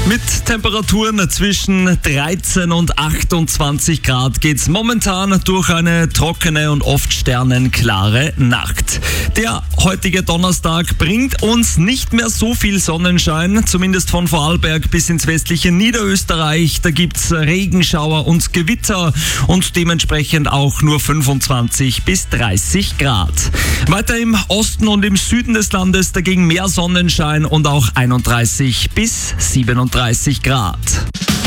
Mit Temperaturen zwischen 13 und 28 Grad geht's momentan durch eine trockene und oft sternenklare Nacht. Der heutige Donnerstag bringt uns nicht mehr so viel Sonnenschein, zumindest von Vorarlberg bis ins westliche Niederösterreich. Da gibt's Regenschauer und Gewitter und dementsprechend auch nur 25 bis 30 Grad. Weiter im Osten und im Süden des Landes dagegen mehr Sonnenschein und auch 31 bis 37 Grad.